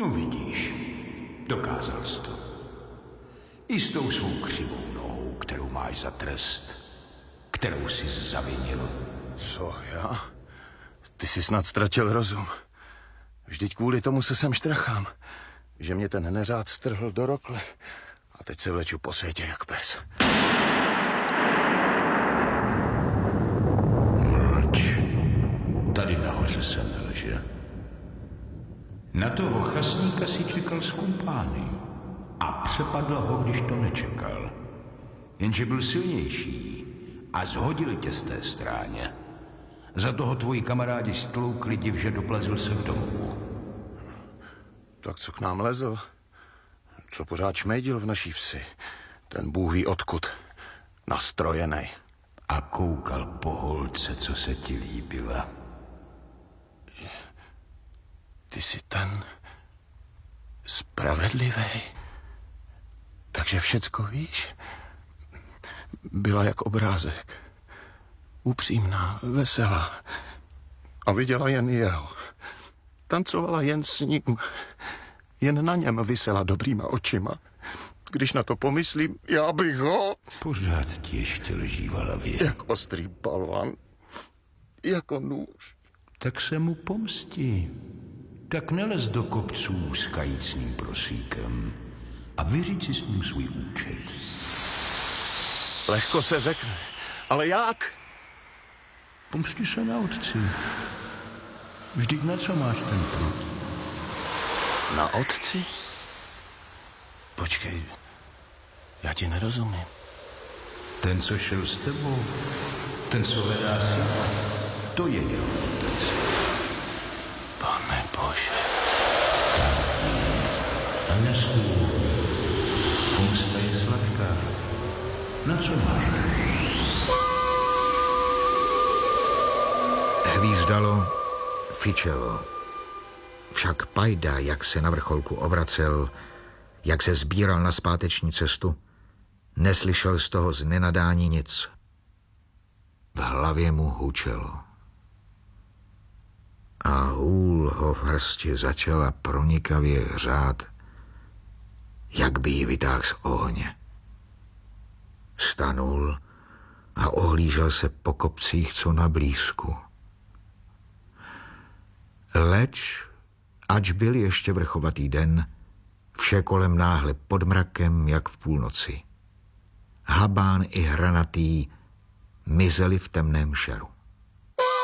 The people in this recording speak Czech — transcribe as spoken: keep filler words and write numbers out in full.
No vidíš, dokázal jsi to. I s tou svou křivou nohou, kterou máš za trest, kterou jsi zavinil. Co, já? Ty jsi snad ztratil rozum. Vždyť kvůli tomu se sem štrachám, že mě ten neřád strhl do rokle a teď se vleču po světě jak pes. Mlč. Tady nahoře se nelže. Na toho chasníka si čekal z kumpány a přepadl ho, když to nečekal. Jenže byl silnější a zhodil tě z té stráně. Za toho tvoji kamarádi stloukli div, že doplazil se k domu. Tak co k nám lezl? Co pořád šmejdil v naší vsi? Ten bůh ví odkud. Nastrojenej. A koukal po holce, co se ti líbila. Ty jsi ten spravedlivý. Takže všecko víš? Byla jak obrázek. Upřímná, veselá. A viděla jen jeho. Tancovala jen s ním. Jen na něm visela dobrýma očima. Když na to pomyslím, já bych ho... Pořád ti ještě leží v hlavě. Jak ostrý balvan. Jako nůž. Tak se mu pomstí. Tak nelez do kopců s kajícným prosíkem a vyříď si s ním svůj účet. Lehko se řekne. Ale jak? Pomsti se na otci. Vždyť na co máš ten prut? Na otci? Počkej, já ti nerozumím. Ten, co šel s tebou, ten, co hledá syna, to je jeho otec. Pane Bože. A na stůl. Pomsta je sladká. Na co máš? Hvízdalo, fičelo. Však Pajda, jak se na vrcholku obracel, jak se sbíral na zpáteční cestu, neslyšel z toho znenadání nic. V hlavě mu hučelo. A hůl ho v hrsti začala pronikavě hřát, jak by ji vytáhl z ohně. Stanul a ohlížel se po kopcích, co na blízku. Leč, ač byl ještě vrchovatý den, vše kolem náhle pod mrakem, jak v půlnoci. Habán i hranatý mizeli v temném šeru.